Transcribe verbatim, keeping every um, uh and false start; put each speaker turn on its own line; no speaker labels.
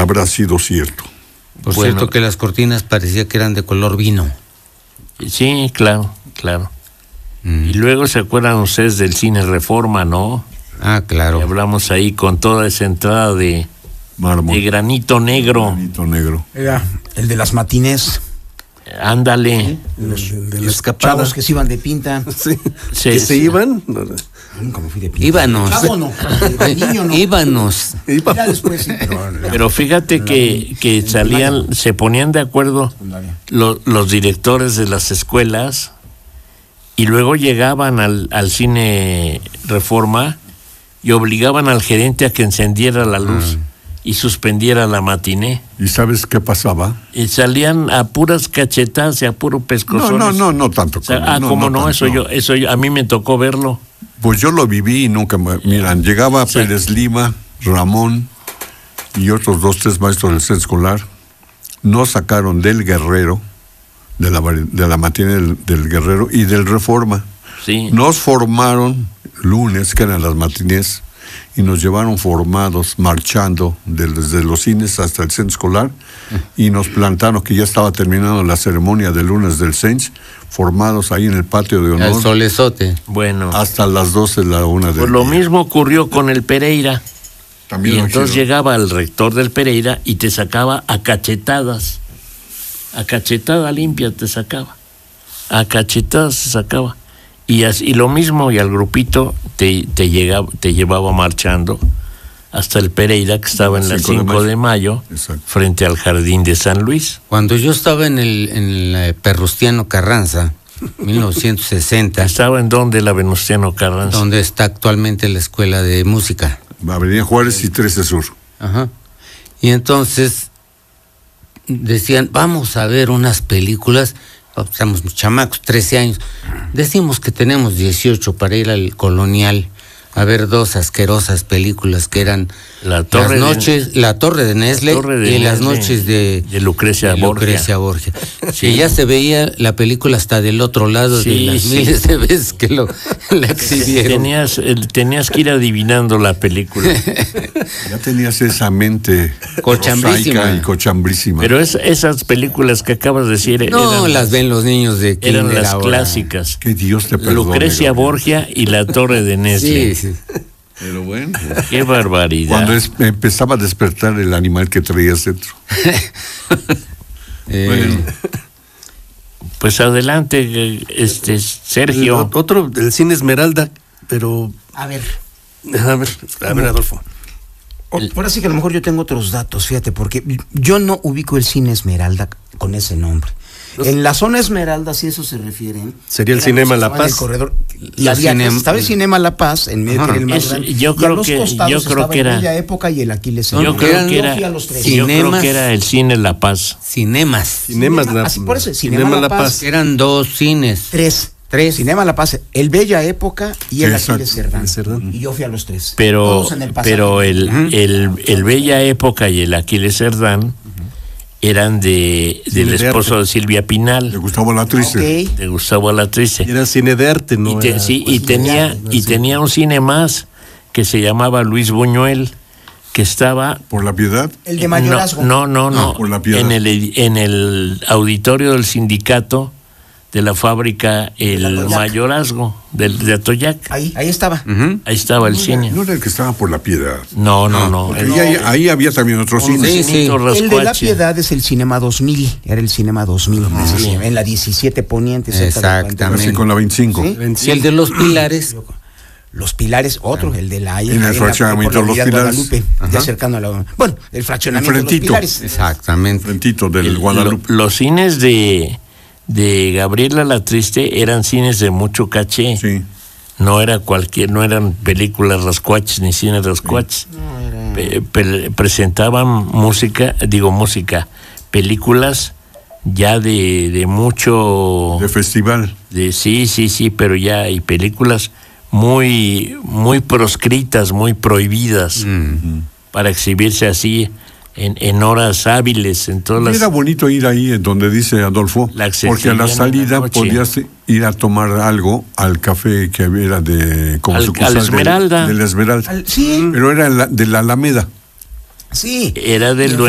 habrá sido cierto.
Por
Bueno.
cierto que las cortinas parecía que eran de color vino.
Sí, claro, claro.
Mm.
Y luego se acuerdan ustedes del cine Reforma, ¿no?
Ah, claro.
Y hablamos ahí con toda esa entrada de,
Mármol.
de granito negro.
Granito negro.
Era el de las matinés.
Ándale.
Los,
de la
los
escapada.
chavos que se iban de pinta.
Sí.
Sí,
¿Que se
sí.
iban?
Nunca me fui de pinta.
Íbanos.
Chavo no. El niño no.
Íbanos.
Ya después sí, pero...
Pero fíjate que, que salían, se ponían de acuerdo lo- los directores de las escuelas y luego llegaban al, al cine Reforma y obligaban al gerente a que encendiera la luz y suspendiera la matiné.
¿Y sabes qué pasaba?
Y salían a puras cachetadas y a puro
No,
pescozones.
no, no, no tanto.
O sea,
como-
ah, cómo no,
tanto.
eso yo, eso yo, a mí me tocó verlo.
Pues yo lo viví y nunca me... Miran, llegaba
Sí.
Pérez Lima, Ramón y otros dos, tres maestros del centro escolar. Nos sacaron del Guerrero, de la, vari- de la matiné del, del Guerrero y del Reforma.
Sí.
Nos formaron lunes, que eran las matinés, y nos llevaron formados, marchando de- desde los cines hasta el centro escolar, y nos plantaron, que ya estaba terminando la ceremonia de lunes del Cench, formados ahí en el patio de
El
honor,
solezote.
Bueno,
hasta las doce de la una del
pues lo
día.
mismo ocurrió con el Pereira.
También
Y
lo
entonces
hicieron.
llegaba el rector del Pereira y te sacaba a cachetadas. A cachetada limpia te sacaba. A cachetadas te sacaba. Y así, y lo mismo, y al grupito te, te, llegaba, te llevaba marchando hasta el Pereira, que estaba en la cinco de mayo,
Exacto.
frente al Jardín de San Luis.
Cuando yo estaba en el, en el eh, Perrustiano Carranza, mil novecientos sesenta,
Estaba en donde la Venustiano Carranza.
donde está actualmente la Escuela de Música.
Avenida Juárez y trece Sur.
Ajá. Y entonces decían, vamos a ver unas películas, oh, estamos chamacos, trece años, decimos que tenemos dieciocho para ir al Colonial a ver dos asquerosas películas que eran
La Torre
las
de-
noches, La Torre de Nesle
Torre de
y Las
Nesle,
noches de,
de Lucrecia
de
Borgia.
Lucrecia Borgia.
Sí.
Que ya se veía la película hasta del otro lado
Sí,
de las
sí.
miles de veces que lo la exhibieron.
Tenías, el- tenías que ir adivinando la película.
Ya tenías esa mente
Cochambrísima.
prosaica y cochambrísima.
Pero es, esas películas que acabas de decir
No,
eran,
las ven los niños de
eran
kinder
las
ahora.
clásicas.
Que Dios te perdone.
Lucrecia
Gabriel.
Borgia y La Torre de Nesle.
Sí, sí.
Pero bueno.
Qué barbaridad.
Cuando es- empezaba a despertar el animal que traías dentro.
Eh,
Bueno.
Pues adelante, eh, este Sergio.
El otro, el cine Esmeralda, pero...
A ver.
A ver, a ver, Adolfo.
O- Ahora sí que a lo mejor yo tengo otros datos, fíjate, porque yo no ubico el cine Esmeralda con ese nombre. En la zona Esmeralda, si eso se refieren.
Sería el
eran
Cinema
los que
La
estaban en
Paz.
el corredor. Y
Los
había,
cinem-
estaba el Cinema La Paz, en medio
Ajá.
que era el más
Es-
grande,
yo
y a
creo
los
que-
costados
yo creo
estaba
que era-
el Bella Época y el Aquiles
Yo
Serrano.
creo que
Yo
era,
fui a los tres.
yo creo
Cinemas.
que era el cine La Paz.
Cinemas.
Cinemas
Cinema-
La,
así por eso, Cinema
Cinema
La
La
Paz.
Paz.
Eran dos cines.
Tres.
Tres.
Cinema La Paz, el Bella Época y el
Exacto.
Aquiles Serrano.
Cerdán.
Y yo fui a los tres.
Pero,
Todos en el pasaje.
pero el, el, el Bella Época y el Aquiles Cerdán eran de,
Cine
del
de
esposo
arte.
de Silvia
Le
Pinal,
gustaba la triste.
Ok.
de Gustavo Alatriste.
Era cine de arte, ¿no?
Y, te-
Era,
sí,
pues,
y tenía y tenía un cine más que se llamaba Luis Buñuel, que estaba
Por la piedad.
El de Mayorazgo.
no no no,
Ah, por la Piedad.
en el edi- en el auditorio del sindicato de la fábrica El
Atoyac.
Mayorazgo del de Atoyac.
Ahí, ahí estaba.
Ujú.
Ahí estaba el cine.
No era el que estaba por la piedad.
No, no, no.
Porque
el-
ahí, ahí había también otro
un
cine.
Sí,
cinito
sí.
El de la
rascuache.
Piedad es el Cinema dos mil, era el Cinema dos mil, ese
sí.
cinema, en la diecisiete Poniente. cerca de
Exactamente.
Así con la veinticinco.
¿Sí?
Y el de los pilares.
Los Pilares, otro, el de la... ahí
En el
la-
fraccionamiento
por la
de los
Avenida
Pilares.
Guadalupe, ya
Ajá.
cercano a la... Bueno, el fraccionamiento de los
Enfrentito.
Pilares.
Exactamente.
Frentito del
el-
Guadalupe.
lo- los cines de de Gabriela Alatriste eran cines de mucho caché.
Sí.
No era cualquier, no eran películas rascuaches ni cines rascuaches. Pe- pe- presentaban música, digo música, películas ya de, de mucho
De festival.
de sí, sí, sí, pero ya hay películas muy muy proscritas, muy prohibidas para exhibirse así en, en horas hábiles, en todas las
Era bonito ir ahí en donde dice Adolfo,
La
porque a
exhibición
la
en la
salida
noche.
podías ir a tomar algo al café que era de como
Al-
sucursal
al
del-
Esmeralda.
del Esmeralda.
Al- sí,
Pero era en la- de la Alameda.
sí.
era del
Y
dueño